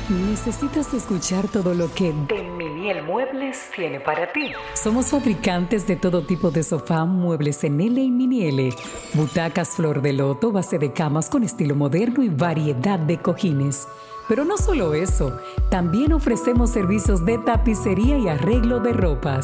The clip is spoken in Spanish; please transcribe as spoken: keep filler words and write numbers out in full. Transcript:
¿Necesitas escuchar todo lo que Miniel Muebles tiene para ti? Somos fabricantes de todo tipo de sofá, muebles en L y mini L, butacas flor de loto, base de camas con estilo moderno y variedad de cojines. Pero no solo eso, también ofrecemos servicios de tapicería y arreglo de ropas.